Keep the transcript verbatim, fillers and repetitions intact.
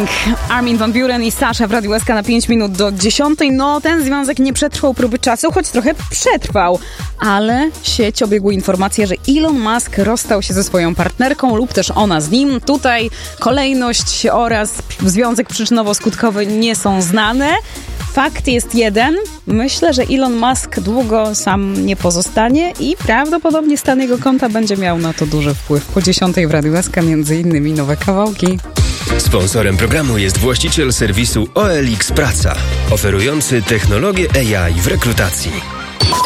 Feeling. Armin van Buuren i Sasha w Radiu S K na pięć minut do dziesiątej. No, ten związek nie przetrwał próby czasu, choć trochę przetrwał. Ale sieć obiegły informacje, że Elon Musk rozstał się ze swoją partnerką lub też ona z nim. Tutaj kolejność oraz związek przyczynowo-skutkowy nie są znane. Fakt jest jeden. Myślę, że Elon Musk długo sam nie pozostanie i prawdopodobnie stan jego konta będzie miał na to duży wpływ. Po dziesiątej w Radiu S K między innymi nowe kawałki. Sponsorem programu jest właściciel serwisu O L X Praca, oferujący technologię A I w rekrutacji.